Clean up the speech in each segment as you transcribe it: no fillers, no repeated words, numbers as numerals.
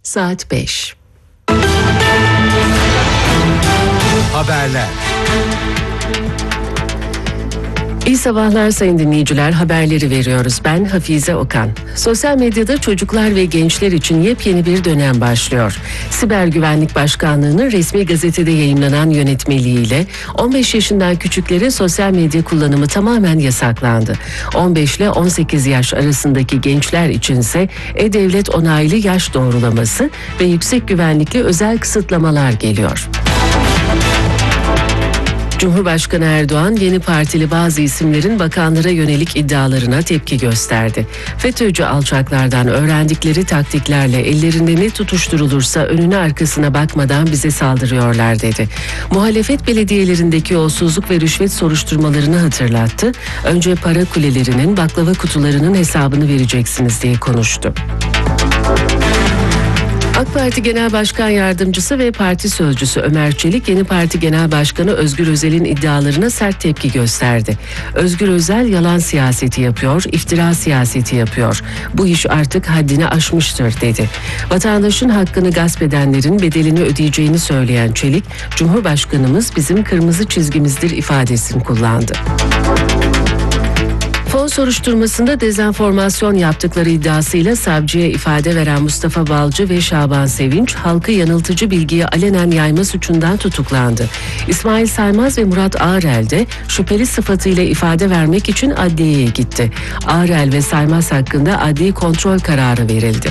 Saat 5. Haberler. İyi sabahlar sayın dinleyiciler, haberleri veriyoruz. Ben Hafize Okan. Sosyal medyada çocuklar ve gençler için yepyeni bir dönem başlıyor. Siber Güvenlik Başkanlığı'nın resmi gazetede yayımlanan yönetmeliğiyle 15 yaşından küçüklerin sosyal medya kullanımı tamamen yasaklandı. 15 ile 18 yaş arasındaki gençler içinse E-Devlet onaylı yaş doğrulaması ve yüksek güvenlikli özel kısıtlamalar geliyor. Cumhurbaşkanı Erdoğan, yeni partili bazı isimlerin bakanlara yönelik iddialarına tepki gösterdi. FETÖ'cü alçaklardan öğrendikleri taktiklerle ellerinde ne tutuşturulursa önüne arkasına bakmadan bize saldırıyorlar dedi. Muhalefet belediyelerindeki yolsuzluk ve rüşvet soruşturmalarını hatırlattı. Önce para kulelerinin, baklava kutularının hesabını vereceksiniz diye konuştu. AK Parti Genel Başkan Yardımcısı ve Parti Sözcüsü Ömer Çelik, yeni parti Genel Başkanı Özgür Özel'in iddialarına sert tepki gösterdi. Özgür Özel yalan siyaseti yapıyor, iftira siyaseti yapıyor. Bu iş artık haddini aşmıştır dedi. Vatandaşın hakkını gasp edenlerin bedelini ödeyeceğini söyleyen Çelik, Cumhurbaşkanımız bizim kırmızı çizgimizdir ifadesini kullandı. Fon soruşturmasında dezenformasyon yaptıkları iddiasıyla savcıya ifade veren Mustafa Balcı ve Şaban Sevinç, halkı yanıltıcı bilgiyi alenen yayma suçundan tutuklandı. İsmail Saymaz ve Murat Ağrel de şüpheli sıfatıyla ifade vermek için adliyeye gitti. Ağrel ve Saymaz hakkında adli kontrol kararı verildi.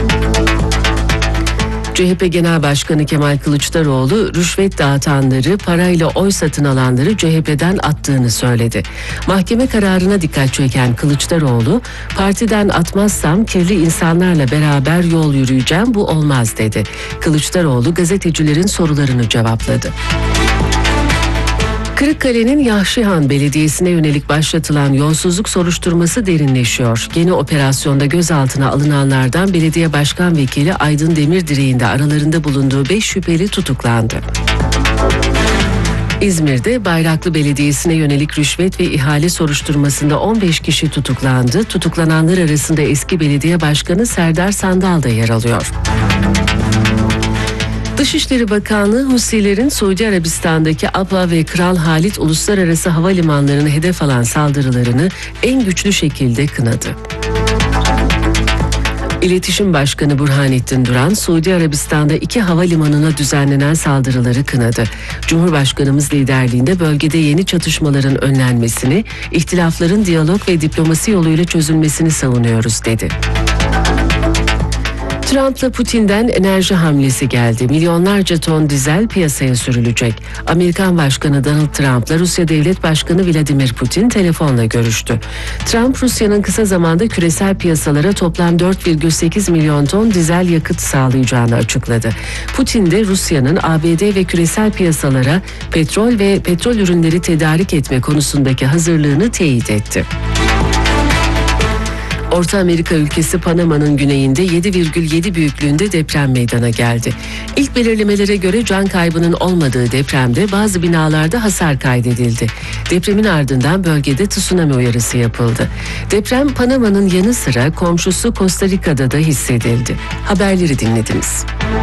CHP Genel Başkanı Kemal Kılıçdaroğlu, rüşvet dağıtanları, parayla oy satın alanları CHP'den attığını söyledi. Mahkeme kararına dikkat çeken Kılıçdaroğlu, partiden atmazsam kirli insanlarla beraber yol yürüyeceğim, bu olmaz dedi. Kılıçdaroğlu gazetecilerin sorularını cevapladı. Kırıkkale'nin Yahşihan Belediyesi'ne yönelik başlatılan yolsuzluk soruşturması derinleşiyor. Yeni operasyonda gözaltına alınanlardan belediye başkan vekili Aydın Demirdireğin de aralarında bulunduğu 5 şüpheli tutuklandı. İzmir'de Bayraklı Belediyesi'ne yönelik rüşvet ve ihale soruşturmasında 15 kişi tutuklandı. Tutuklananlar arasında eski belediye başkanı Serdar Sandal da yer alıyor. Dışişleri Bakanlığı, Husilerin Suudi Arabistan'daki Abha ve Kral Halid uluslararası havalimanlarını hedef alan saldırılarını en güçlü şekilde kınadı. İletişim Başkanı Burhanettin Duran, Suudi Arabistan'da 2 havalimanına düzenlenen saldırıları kınadı. Cumhurbaşkanımız liderliğinde bölgede yeni çatışmaların önlenmesini, ihtilafların diyalog ve diplomasi yoluyla çözülmesini savunuyoruz dedi. Trump'la Putin'den enerji hamlesi geldi. Milyonlarca ton dizel piyasaya sürülecek. Amerikan Başkanı Donald Trump'la Rusya Devlet Başkanı Vladimir Putin telefonla görüştü. Trump, Rusya'nın kısa zamanda küresel piyasalara toplam 4,8 milyon ton dizel yakıt sağlayacağını açıkladı. Putin de Rusya'nın ABD ve küresel piyasalara petrol ve petrol ürünleri tedarik etme konusundaki hazırlığını teyit etti. Orta Amerika ülkesi Panama'nın güneyinde 7,7 büyüklüğünde deprem meydana geldi. İlk belirlemelere göre can kaybının olmadığı depremde bazı binalarda hasar kaydedildi. Depremin ardından bölgede tsunami uyarısı yapıldı. Deprem Panama'nın yanı sıra komşusu Costa Rica'da da hissedildi. Haberleri dinlediniz.